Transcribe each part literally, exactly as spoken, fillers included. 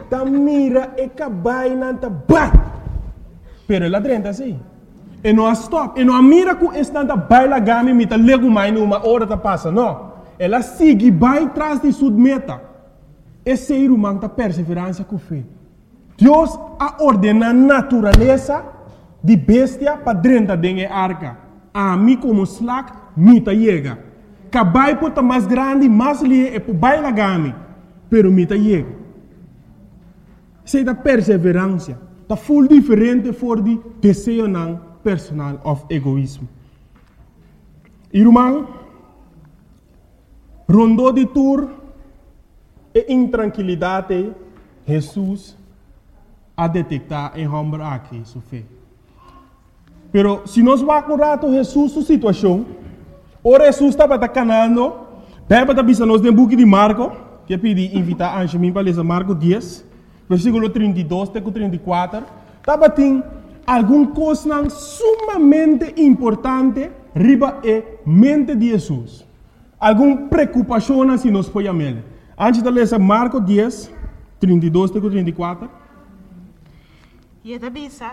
ta mira e cabai nanta ba. Pero ela drenta assim. E não stop. E não mira com estanta baila gami mita lego mais numa hora ta passa, não. Ela sigue vai atrás de sua meta. Esse ser humano ta perseverança com fé. Deus a ordena a natureza de bestia para dentro da arca. A mim como slack, mita chega. Cabai pota mais grande, mais lie e por baila gami. Pero mita chega. Sei da perseverança. Tá full diferente for de desejo não personal of egoísmo. Irmão, rondou de tour e intranquilidade, Jesus a detectar em homem aqui, sua fé. Pero se nós vamos rato Jesus sua situação, ora Jesus estava canando, deve estar pensando nos book de Marco, que pedi invitar a Anjemim para ler Marco dez, versículo trinta e dois até trinta e quatro, estava tem alguma coisa sumamente importante riba e mente de Jesus. Alguma preocupação se nós podemos ler. Antes de ler Marco dez, trinta e dois até trinta e quatro. E da bisa.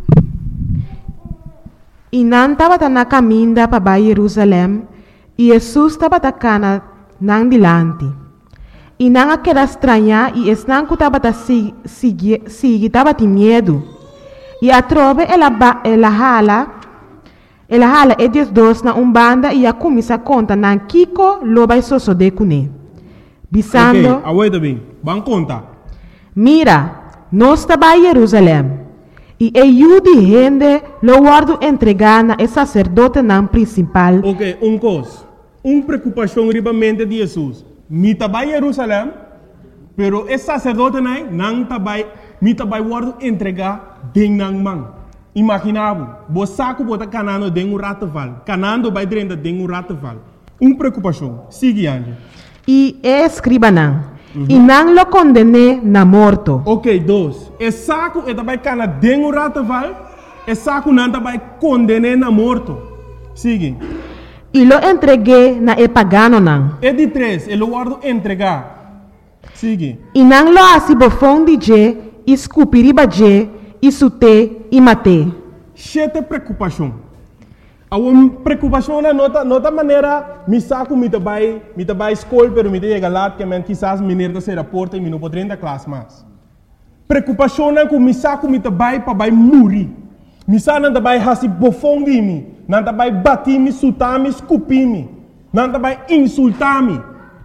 E não estava na caminho para Jerusalém, e Jesus estava na nang dilante. E não aquela estranha, e esnan que estava seguir, estava de medo. E a trove ela ela hala, ela hala e diz dois na umbanda e a começa a conta na Kiko loba soso de cune. Bisando. Ok, aguenta bem. Vamos contar. Mira, nós estava em Jerusalém. E eu de gente lo guardo entregar na sacerdote não principal. Ok, um coisa. Uma preocupação ribamente de Jesus. Me estava em Jerusalém, pero esse sacerdote não estava, me estava guardo entregar de nang man. Imaginável. Você saco bota canando de um rataval. Canando vai dentro de um rataval. Uma preocupação. Sigue, Anjo. E escriba não. Uhum. E não lo condene na morto. Ok, dois. E saco e também cana dengo rataval, e saco não também condene na morto. Sigue. E lo entreguei na e pagano não. E de três, ele guardo entregar. Sigue. E não lo asibofon de je, escupiriba je, isute e mate. Chete preocupação. A uma preocupação na nota, nota maneira, me saco me trabalho, me trabalho escola, pero me chega lá que men quizás me nerda ser a porta e me não pode entrar classe mais. Preocupação na que me saco me trabalho para vai morrer. Me saco não trabalho hasi bofão de mim, não trabalho bater me, sutar me, escupir me, não trabalho insultar me.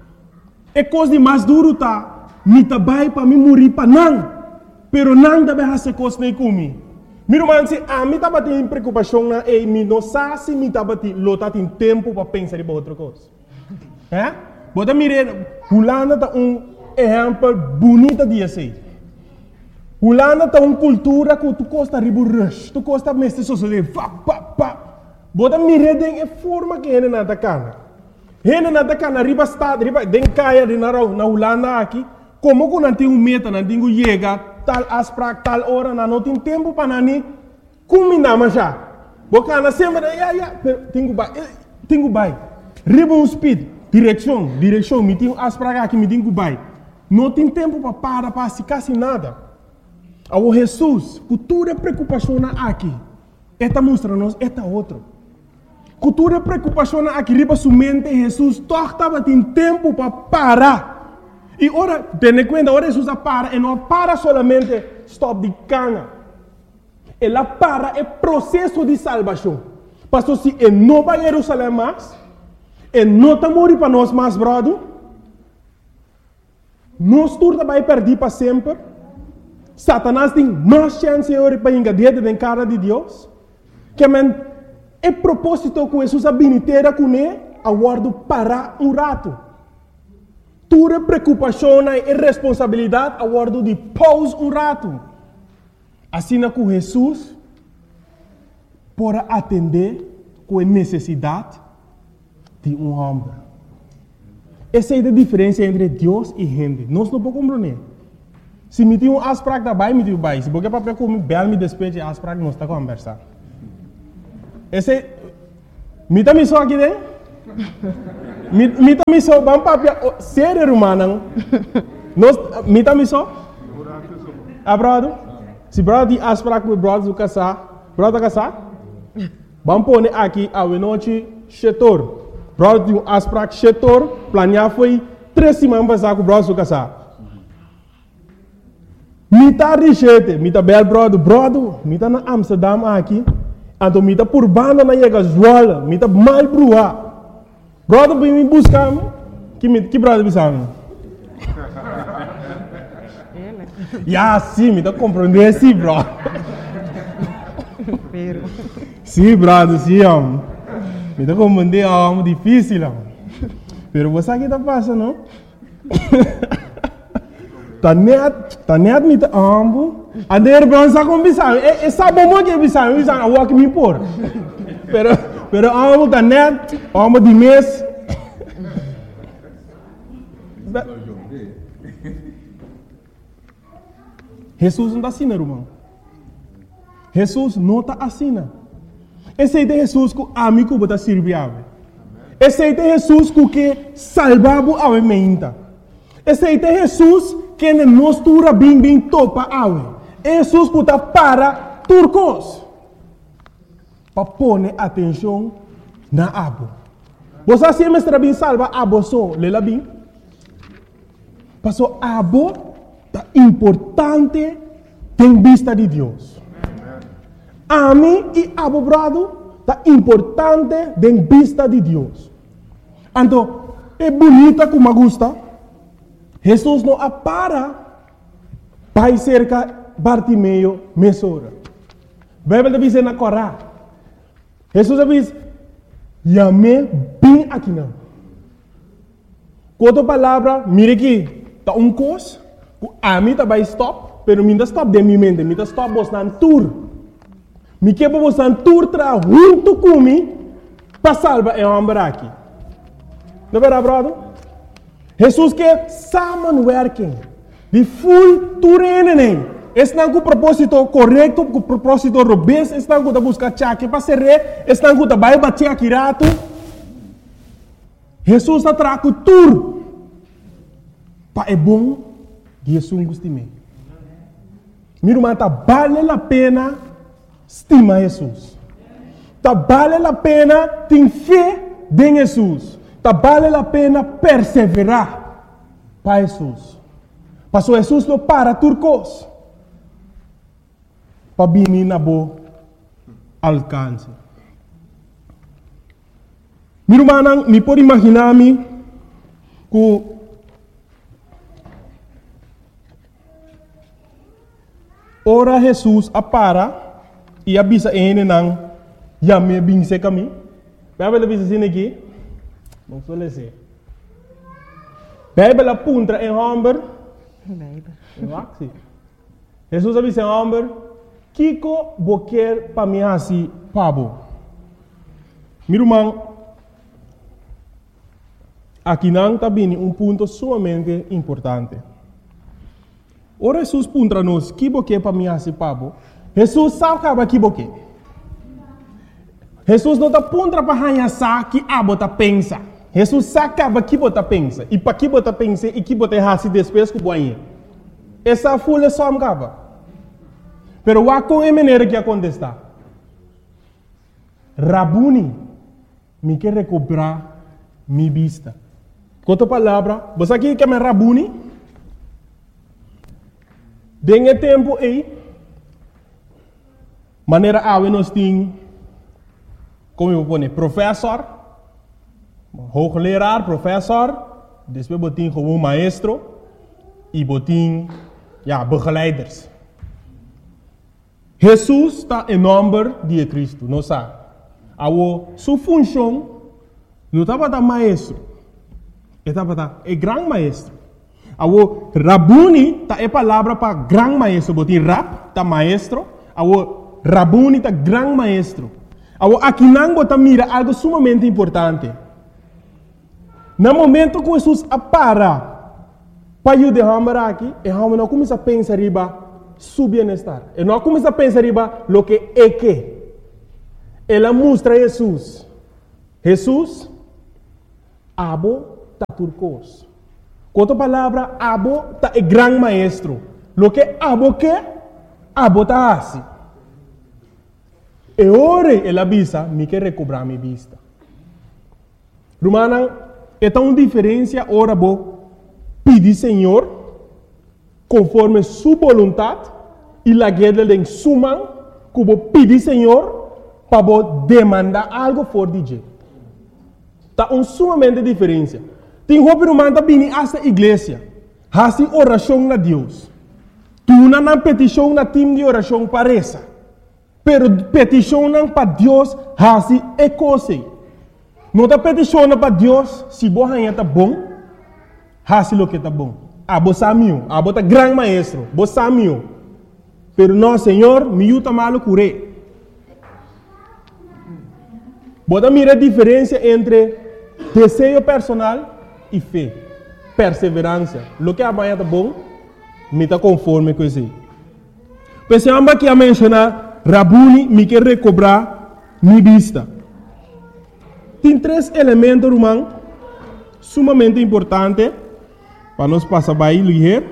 É coisa de mais duro tá, me trabalho para me morrer para não, pero não trabalho hasi coisa nem comigo. Meu irmão, se a mim estava tendo preocupação na e me não sabe se me estava tendo tempo para pensar em outra coisa. É? Bota mire, Holanda tá um exemplo bonito de assim. Holanda tá uma cultura que tu gosta de rush, tu gosta de mestre social, pá pá pá. Bota mire den é forma que ele não tá cana. Ele não tá cana riba estado, riba den caia de na na Holanda aqui, como que não tem um meta, não tem um chega tal asprak tal hora na não tem tempo para nani combinar mas já boca na sempre ya ya tenho vai tenho vai riba um speed direção direção me tenho asprak aqui me tenho vai não tem tempo para para para se quase nada ao Jesus cultura preocupação aqui esta mostra nos esta outro cultura preocupação aqui riba sua mente Jesus torta tem tempo para parar. E ora, tenha conta, ora Jesus para, e não para solamente stop de cana. Ela para é processo de salvação. Pastor, se ele não vai a Jerusalém mais, ele não está morrendo para nós mais, brother, nós todos vai perder para sempre. Satanás tem mais chance para engadir na cara de Deus. Que é propósito que Jesus habilitera com ele, aguardo para um rato. Tua preocupação e responsabilidade a guardo de pause um rato. Assim que Jesus para atender com a necessidade de um homem. Essa é a diferença entre Deus e gente. Nós não podemos compreender. Se me tem um asprak da bai, me tem um bai. Se porque papel como bel me despeje asprak, nós está conversando. Esse é... Me também só aqui dentro? Mita miso bang papia serer rumah nang nos mita miso Ah, brother? Se brother tem afspraak met brother do casar, brother casar? Vamos pôr aqui a noite setor. Brother tem afspraak setor, planear foi três semanas passar com o brother do casar. Mita richete, mita bel brother, brother, mita na Amsterdam aqui, então mita por banda na chega zola, mita mal brua. Brother vem me buscar, que que brother bisamo? Ya, sim, me tá compreendendo, sim, bro. Pero. Sim, brother, sim, homem. Me tá compreendendo, é algo difícil, homem. Pero você aqui tá passando, não? Tá net, tá net, me tá ambo. A der bronze tá com bisamo. É sabe como que é bisamo? Bisamo, eu vou me pôr. Pero, pero ambo tá net, ambo de mês. Jesus não está assim, irmão. Jesus não está assim. Esse é Jesus que a mim que está servindo. Esse é Jesus que salvava a mente. Esse é Jesus que nos tura bem bem topa a Jesus que está para turcos. Para pôr atenção na abo. Você sempre está bem salva abo só, lela bem. Passou abo é importante em vista de Deus. A mim e a meu brado é importante em vista de Deus. Então, é bonita como gusta. Jesus não para para cerca Bartimeu mesora. Bíblia diz na Corá. Jesus diz, "Yame bem aqui não." Outra palavra, mire aqui, tá um cos. A mim também stop, pero minha stop de minha mente, minha stop bostan tour. Me que bostan tour tra junto comigo para salvar é homem aqui. Não é verdade, brother? Jesus que samenwerking, de full tourenen. Estão com o propósito correto, com o propósito robusto, estão com a buscar chaque para ser rei, estão com a vai bater aqui rato. Jesus está trago tour. Para é bom. Jesus gosta de mim. Meu irmão, tá vale a pena estimar Jesus. Tá vale a pena ter fé em Jesus. Tá vale a pena perseverar para Jesus. Passou Jesus não para turcos. Para vir na boa alcance. Meu irmão, me pode imaginar-me que ora Jesus apara e avisa ele não já me binse caminho. Vai ver avisa assim aqui. Não sou lese. Bíblia apunta em Humber. Bíblia. Jesus avisa em Humber. Kiko boquer para mim assim pabo. Meu irmão, aqui não está bem um ponto sumamente importante. Ora Jesus puntra nos que boque para mim assim pabo. Jesus sabe que que boque. Jesus não está puntra para hanhasa que abo tá pensa. Jesus sabe que bota pensa e para que bota pensa e que bota hasi depois que boinha. Essa folha só amgava. Pero wa com é maneira que acontece. Rabuni me quer recuperar minha vista. Com outra palavra, você aqui que é Rabuni? Dengue tempo aí, maneira a nós tem, como eu vou dizer, professor, hoogleraar, professor, depois botin como maestro e botin, ja, begeleiders. Jesus está em nome de Cristo, não sabe? A sua função não estava da maestro, estava da é grande maestro. Awo Rabuni ta é palavra para grande maestro, botin rap ta maestro, awo Rabuni ta grande maestro. Awo aqui não bota mira algo sumamente importante. No momento que Jesus apara para ajudar aqui, e a não começa a pensar riba su bienestar. E não começa a pensar riba lo que é que. Ela mostra Jesus. Jesus abo ta turcos. Com outra palavra, abo ta é grande maestro. Lo que abo que, abo ta assim. E ora ela avisa, me quer recobrar minha vista. Romana, é tão diferença ora bo pedir Senhor conforme sua vontade e la guerra de suma que bo pedir Senhor para bo demandar algo for de je. Tá um sumamente diferença. Tem roupa romana tá vindo esta igreja, hasi oração na Deus. Tu não na petição na time de oração parece. Pero peticionam para Deus, hasi é coisa. Não está peticionando para Deus, se você está bom, hasi lo que está bom. Ah, você é meu, ah, você é grande maestro, você é meu. Pero não, Senhor, me ajuda malo curé. Você mira a diferença entre desejo personal e fé, perseverança. Lo que amanhã está bom, me está conforme com isso. Pensamos que a mencionar Rabuni me quer recobrar minha vista. Tem três elementos, irmão, sumamente importantes para nós passar para aí, ler.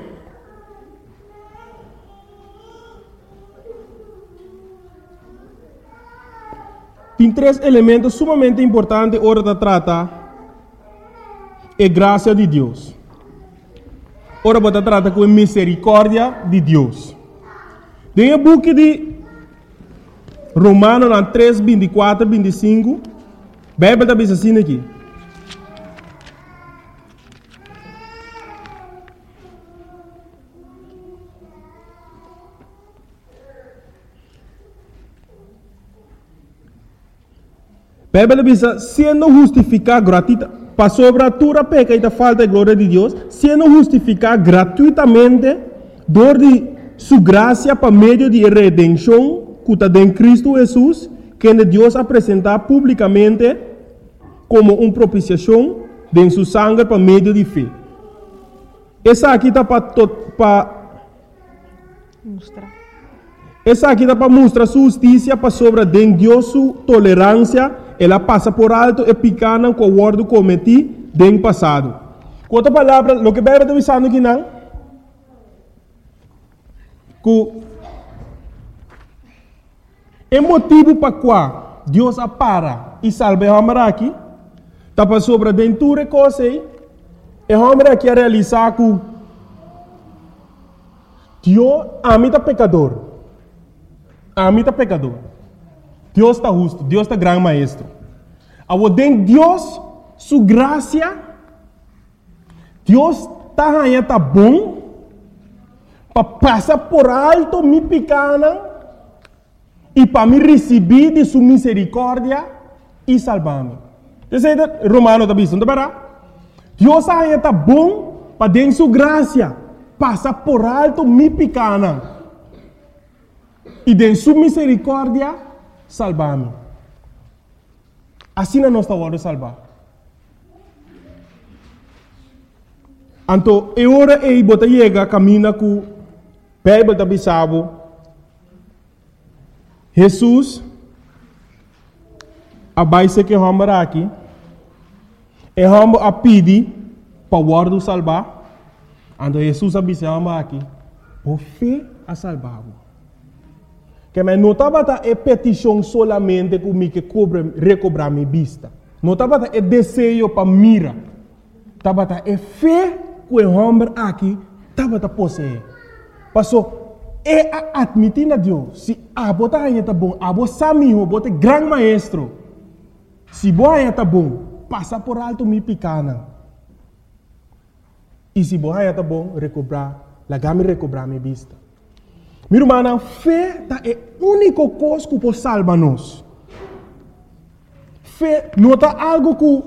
Tem três elementos sumamente importantes hora de tratar a graça de Deus. Ora, você trata com a misericórdia de Deus. Tem o book de Romanos três, vinte e quatro, vinte e cinco. A Bíblia está assim aqui. A Bíblia diz, sendo justificado gratuitamente, para sobre a tua peca e a falta de glória de Deus, sendo justificado gratuitamente, dor de sua graça para meio de redenção, que está em Cristo Jesus, que Deus apresentar publicamente como uma propiciação de sua sangue para meio de fé. Essa aqui está para mostrar. Essa aqui está para mostrar sua justiça para sobre de Deus sua tolerância. Ela passa por alto e picana com o ordo cometido no passado. Com outra palavra, o que a Bíblia está dizendo aqui não, que é motivo para qual Deus apara e salva o homem aqui, está para sobre a dentura coisa aí, e o homem aqui a realizar que Deus ama o pecador, ama o pecador. Deus está justo, Deus está grande maestro. Ao den Deus, sua graça, Deus está aí, está bom, para passar por alto me picana e para me receber de sua misericórdia e salvar-me. Você sabe, Romano está dizendo, não. Deus aí está bom para den sua graça, passar por alto me picana e de sua misericórdia salvar-me. Assim não nós estamos salvar. Então, é hora de você chegar caminho com a Bíblia da Bissau. Jesus, a base que vamos aqui, é vamos a pedir para o ordo salvar. Então, Jesus a Bissau aqui, por fé a salvar. Que mas não estava a petição solamente que me que cobre recobrar minha vista. Não estava a desejo para mira. Estava a fé que o homem aqui estava a possuir. Passou é a admitir a Deus. Se a bota aí está bom, a bota samiho, bota grande maestro. Se boa aí está bom, passa por alto me picana. E se boa aí está bom, recobrar, lagame recobrar minha vista. Meu irmão, a fé é a única coisa que pode salvar-nos. Fé não é algo que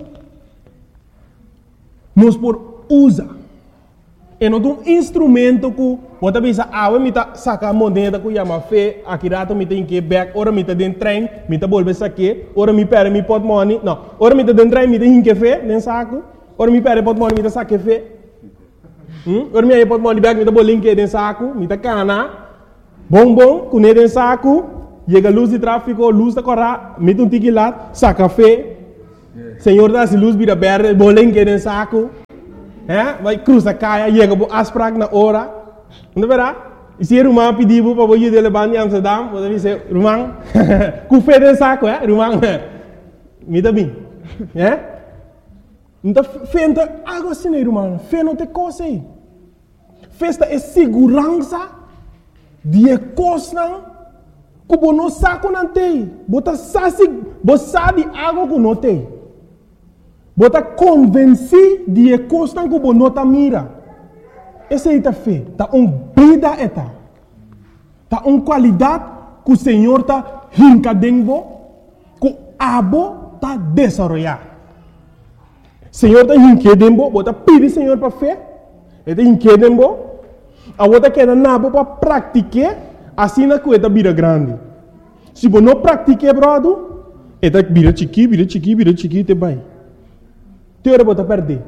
nós podemos usar. É um instrumento que você pensa, ah, eu me saca a moneda que chama fé, aqui rato me tem que back, ora me está dentro do trem, me está volver saque, ora me perde me pot money, não, ora me está dentro do trem, me tem que fé, dentro saco, ora me perde pot money, me está saque fé, ora me aí pot money back, me está bolinho dentro saco, me está cana. Bom, bom, com ele em saco, chega a luz de tráfico, luz da corra, mete um tique lá, saca fé. Senhor dá-se luz, vira verde, bolengue em saco. É? Vai cruza caia, chega a asprag na hora, Não verá? E se Rumang pediu para você levar em Amsterdam, você diz, Rumang, com fé de saco, é? Rumang, me dá bem. É? Então, fé não é algo assim, Rumang. Fé não tem coisa aí. Festa é segurança de coisa que você não sabe que não tem. Você sabe algo que não tem. Você está convencido de coisa que você não está mira. Essa é a fé. Está uma vida eta. Está uma qualidade que o Senhor está rincadendo, que o abo está desenvolvendo. O Senhor está rincadendo, você pede o Senhor para fé. Ele está rincadendo, a você quer nabo para praticar, assim na coisa vira grande. Se você não pratica, brother, ele vira chiqui, vira chiqui, vira chiqui, te vai. Teora você perder.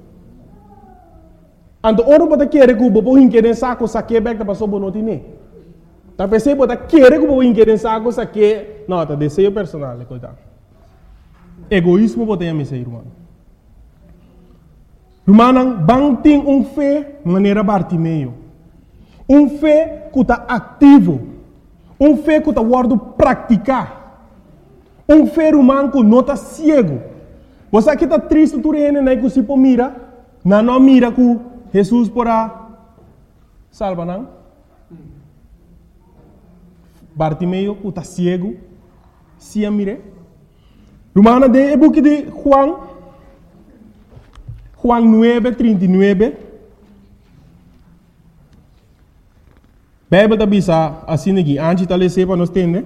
Ando oro bota querer que o bobo inquérem saco saque back da passou bonoti ne. Tá pensei bota querer que o bobo inquérem saco saque, não, tá desejo personal, coitado. Egoísmo bota me sei, irmão. Irmão, bang tem um fé maneira Bartimeu. Um fé que tá ativo. Um fé que tá guardo praticar. Um fé humano que não tá cego. Você que tá triste tu rene na que se po mira, na não mira que Jesus porá salva não? Bartimeu que está cego, se a mire. Romana de e book de Juan, Juan nueve, trinta e nove. Bíblia da bisa assim aqui, antes de ler para nós entender.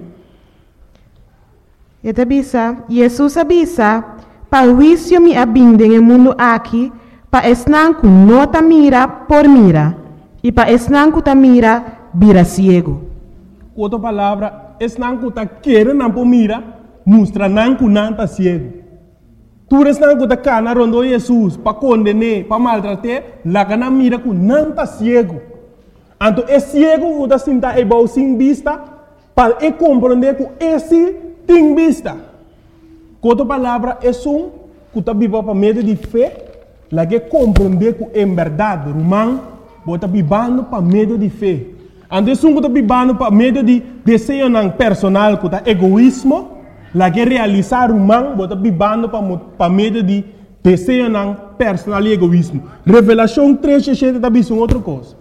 E da bisa, Jesus avisa, para o juízo me abinde no mundo aqui, para esnanco nota mira por mira, e para esnanco ta mira vira ciego. Outra palavra, esnanco ta querer não por mira, mostra nanco não ta ciego. Tu esnanco ta cana rondo Jesus, para condenar, para maltratar, lá cana mira com não ta ciego. Então, é ciego que está sentado e bom sem vista, para e compreender que esse tem vista. Outra palavra, é um que está vivo para meio de fé, lá que compreender que é verdade, Romão, está vivendo para meio de fé. Então, é um que está vivendo para meio de desejo personal, que está egoísmo, lá que realizar Romão, está vivendo para meio de desejo personal e egoísmo. Revelação três, sete, está vendo outra coisa.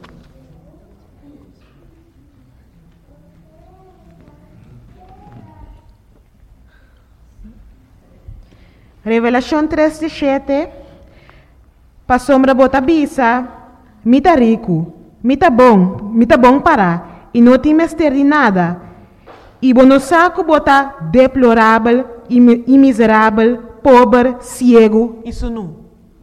Revelação três, sete. Pa sombra bota bisa, mita rico, mita bom, mita bom para, e não tem mestre de nada. E bono saco bota deplorável, e miserável, pobre, cego e sunu.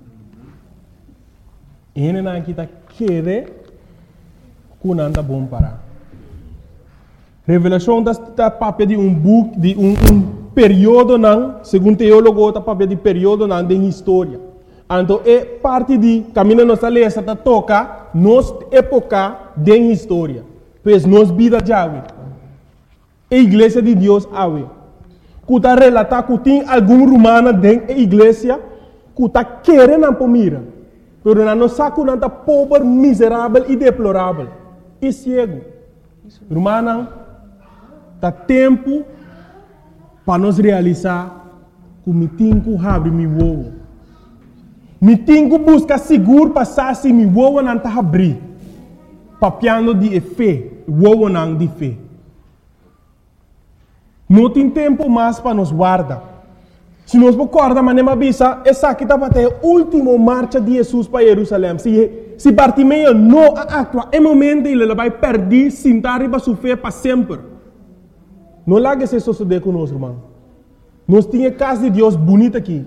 Ele não quita querer que não está bom para. Revelação está papel de um book, de um, um período não, segundo teólogo, está papel de período não de história. Então, é parte de caminho nossa lei, essa toca nossa época de história. Pois nossa vida já é. A igreja de Deus é. Que está relatar que tem algum romano dentro da igreja que está querendo para mira. Mas não sabe que está pobre, miserável e deplorável. E cego. Romano, está tempo para nós realizar que me tem que abrir meu ovo. Me tem que buscar seguro passar se me ovo não está abrir. Papiando de fé, ovo não de fé. Não tem tempo mais para nos guardar. Se nós guardar, mas não avisa, essa aqui está para ter a última marcha de Jesus para Jerusalém. Se, se Bartimeu não atua, é momento ele vai perder, sentar e sua fé para sempre. Não largue esse suceder conosco, irmão. Nós temos a casa de Deus bonita aqui.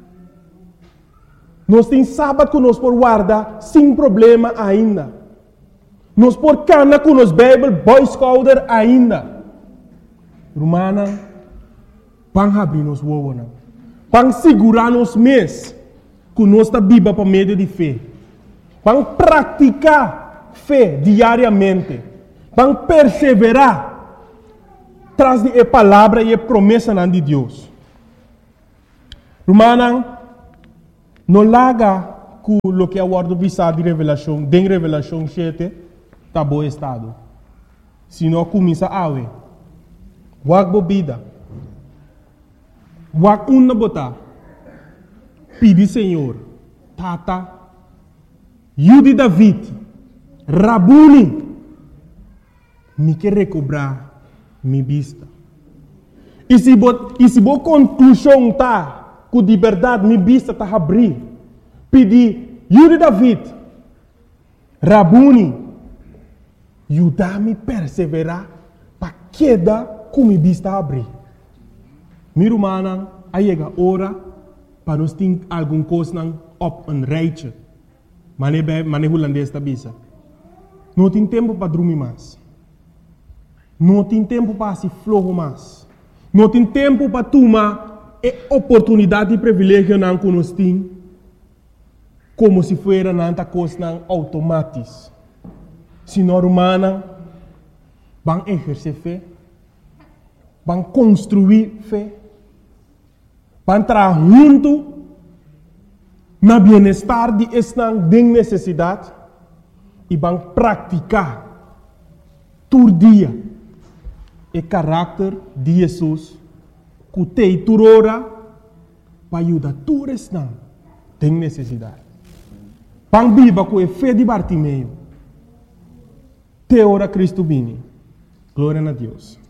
Nós temos sábado que nós por guardar sem problema ainda. Nós por cana com nos Bible, Boy Scouter ainda. Romana, vão abrir nos ovos. Vão segurar nos mês que nós está viva para meio de fé. Vão praticar fé diariamente. Vão perseverar traz de a palavra e a promessa de Deus. Romana, não larga com o que é o word de revelação, de revelação sete, tá bom estado. Se não começa a ver, wak bebida, wak una botar, pedi Senhor, tata, Yudi David, Rabuni, me quer recobrar minha vista. E se bo, e se bo conclusão tá, com liberdade minha vista tá abrir, pedi Yudi David, Rabuni, ajudar-me a perseverar para queda com minha vista abrir. Minha irmã, aí chega a hora para nós ter alguma coisa op een rijtje. Maar nem holandês está bisa. Não tem tempo para dormir mais. Não tem tempo para se flojo mais. Não tem tempo para tomar a oportunidade e privilégio não que nós temos, como se fosse nanta coisa automática. Se nós humanos vão exercer fé, vão construir fé, vão entrar junto na bem-estar de esta necessidade e vão praticar todo dia o caráter de Jesus que tem turora para ajudar todos esta tem necessidade. Vão viver com a fé de Bartimeu. Te ora Cristo vini. Glória a Deus.